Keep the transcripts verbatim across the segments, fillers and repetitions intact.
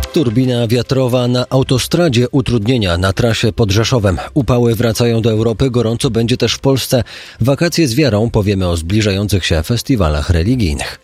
Turbina wiatrowa na autostradzie, utrudnienia na trasie pod Rzeszowem. Upały wracają do Europy, gorąco będzie też w Polsce. Wakacje z wiarą, powiemy o zbliżających się festiwalach religijnych.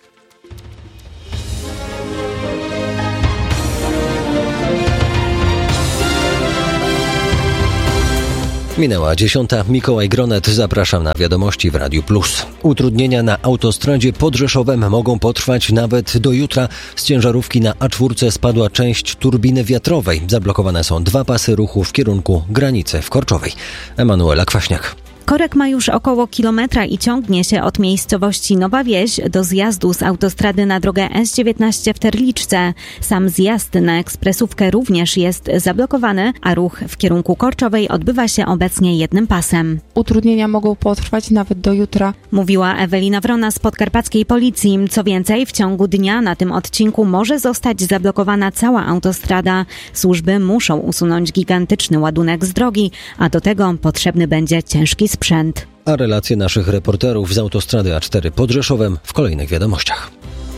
Minęła dziesiąta. Mikołaj Gronet, zapraszam na wiadomości w Radiu Plus. Utrudnienia na autostradzie pod Rzeszowem mogą potrwać nawet do jutra. Z ciężarówki na A cztery spadła część turbiny wiatrowej. Zablokowane są dwa pasy ruchu w kierunku granicy w Korczowej. Emanuela Kwaśniak. Korek ma już około kilometra i ciągnie się od miejscowości Nowa Wieś do zjazdu z autostrady na drogę S dziewiętnaście w Terliczce. Sam zjazd na ekspresówkę również jest zablokowany, a ruch w kierunku Korczowej odbywa się obecnie jednym pasem. Utrudnienia mogą potrwać nawet do jutra, mówiła Ewelina Wrona z podkarpackiej policji. Co więcej, w ciągu dnia na tym odcinku może zostać zablokowana cała autostrada. Służby muszą usunąć gigantyczny ładunek z drogi, a do tego potrzebny będzie ciężki sprzęt. A relacje naszych reporterów z autostrady A cztery pod Rzeszowem w kolejnych wiadomościach.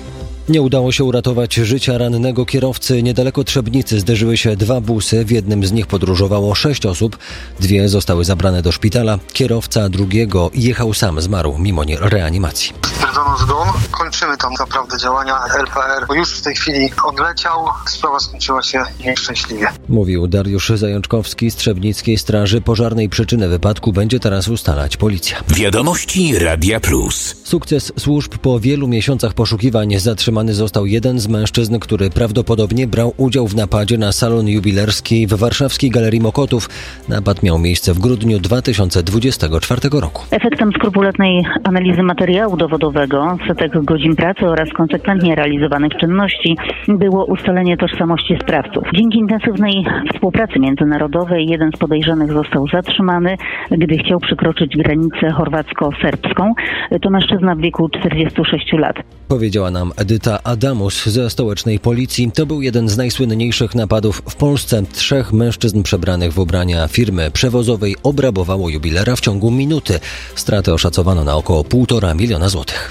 Nie udało się uratować życia rannego kierowcy. Niedaleko Trzebnicy zderzyły się dwa busy. W jednym z nich podróżowało sześć osób. Dwie zostały zabrane do szpitala. Kierowca drugiego jechał sam, zmarł mimo reanimacji. Stwierdzono zgon. Kończymy tam naprawdę działania L P R, bo już w tej chwili odleciał. Sprawa skończyła się nieszczęśliwie. Mówił Dariusz Zajączkowski z Trzebnickiej Straży Pożarnej. Przyczynę wypadku będzie teraz ustalać policja. Wiadomości Radia Plus. Sukces służb po wielu miesiącach poszukiwań. Zatrzymany został jeden z mężczyzn, który prawdopodobnie brał udział w napadzie na salon jubilerski w warszawskiej Galerii Mokotów. Napad miał miejsce w grudniu dwa tysiące dwudziestego czwartego roku. Efektem skrupulatnej analizy materiału dowodowego, setek godzin pracy oraz konsekwentnie realizowanych czynności było ustalenie tożsamości sprawców. Dzięki intensywnej współpracy międzynarodowej jeden z podejrzanych został zatrzymany, gdy chciał przekroczyć granicę chorwacko-serbską. To mężczyzna w wieku czterdziestu sześciu lat. Powiedziała nam Edyta Adamus ze stołecznej policji. To był jeden z najsłynniejszych napadów w Polsce. Trzech mężczyzn przebranych w ubrania firmy przewozowej obrabowało jubilera w ciągu minuty. Straty oszacowano na około półtora miliona złotych.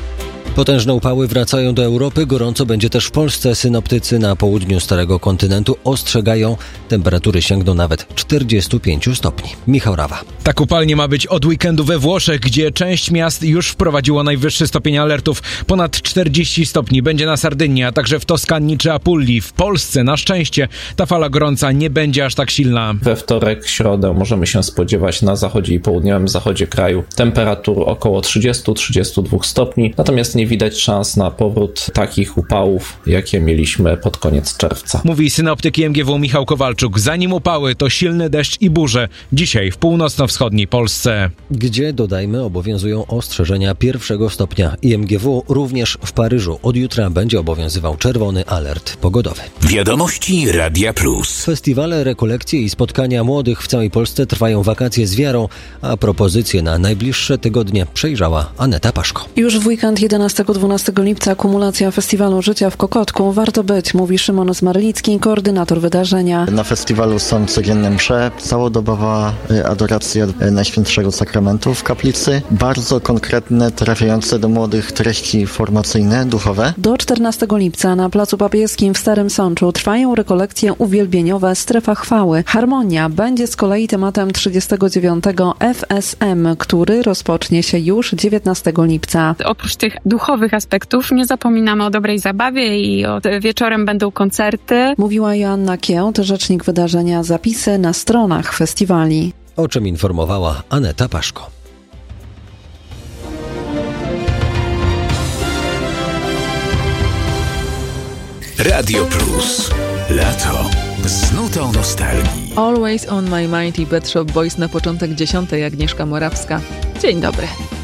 Potężne upały wracają do Europy, gorąco będzie też w Polsce. Synoptycy na południu Starego Kontynentu ostrzegają, temperatury sięgną nawet czterdziestu pięciu stopni. Michał Rawa. Tak upalnie ma być od weekendu we Włoszech, gdzie część miast już wprowadziło najwyższy stopień alertów. Ponad czterdzieści stopni będzie na Sardynii, a także w Toskanii czy Apulii. W Polsce na szczęście ta fala gorąca nie będzie aż tak silna. We wtorek, środę możemy się spodziewać na zachodzie i południowym zachodzie kraju temperatur około trzydziestu do trzydziestu dwóch stopni, natomiast nie widać szans na powrót takich upałów, jakie mieliśmy pod koniec czerwca. Mówi synoptyk I M G W Michał Kowalczuk. Zanim upały, to silny deszcz i burze. Dzisiaj w północno-wschodniej Polsce. Gdzie, dodajmy, obowiązują ostrzeżenia pierwszego stopnia I M G W. Również w Paryżu od jutra będzie obowiązywał czerwony alert pogodowy. Wiadomości Radia Plus. Festiwale, rekolekcje i spotkania młodych w całej Polsce trwają wakacje z wiarą, a propozycje na najbliższe tygodnie przejrzała Aneta Paszko. Już w weekend jedenastego do dwunastego lipca kumulacja Festiwalu Życia w Kokotku. Warto być, mówi Szymon Zmarlicki, koordynator wydarzenia. Na festiwalu są codzienne msze, całodobowa adoracja Najświętszego Sakramentu w kaplicy. Bardzo konkretne, trafiające do młodych treści formacyjne, duchowe. Do czternastego lipca na Placu Papieskim w Starym Sączu trwają rekolekcje uwielbieniowe Strefa Chwały. Harmonia będzie z kolei tematem trzydziestego dziewiątego F S M, który rozpocznie się już dziewiętnastego lipca. Oprócz tych duchowych aspektów nie zapominamy o dobrej zabawie i od wieczorem będą koncerty. Mówiła Joanna Kiełt, rzecznik wydarzenia. Zapisy na stronach festiwali. O czym informowała Aneta Paszko. Radio Plus. Lato z nutą nostalgii. Always on my mind i Pet Shop Boys na początek dziesiątej. Agnieszka Morawska. Dzień dobry.